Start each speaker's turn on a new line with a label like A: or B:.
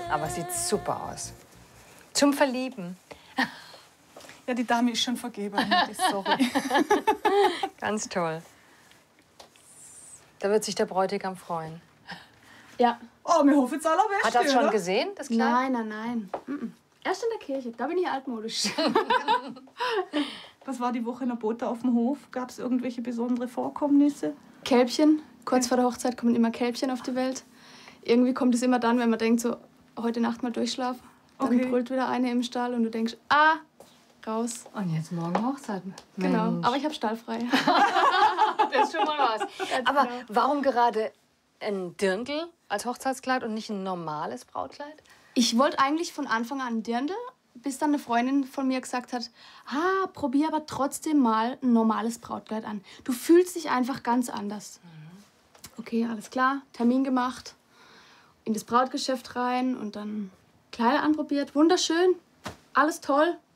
A: Aber es sieht super aus. Zum Verlieben.
B: Ja, die Dame ist schon vergeben. Sorry.
A: Ganz toll. Da wird sich der Bräutigam freuen.
C: Ja.
B: Oh, wir hoffen jetzt allerbeste.
A: Hat er das schon
B: oder?
A: gesehen, das Kleid?
C: Nein, nein, nein. Erst in der Kirche. Da bin ich altmodisch.
B: Was war die Woche in der Bote auf dem Hof? Gab es irgendwelche besondere Vorkommnisse?
C: Kälbchen. Kurz vor der Hochzeit kommen immer Kälbchen auf die Welt. Irgendwie kommt es immer dann, wenn man denkt, so, heute Nacht mal durchschlafen. Dann brüllt wieder eine im Stall und du denkst, raus.
A: Und jetzt morgen Hochzeit.
C: Genau,
A: Mensch.
C: aber ich habe stallfrei.
A: Das ist schon mal was. Aber
C: genau.
A: warum gerade ein Dirndl als Hochzeitskleid und nicht ein normales Brautkleid?
C: Ich wollte eigentlich von Anfang an ein Dirndl, bis dann eine Freundin von mir gesagt hat, probier aber trotzdem mal ein normales Brautkleid an. Du fühlst dich einfach ganz anders. Okay, alles klar, Termin gemacht, in das Brautgeschäft rein und dann Kleider anprobiert. Wunderschön, alles toll.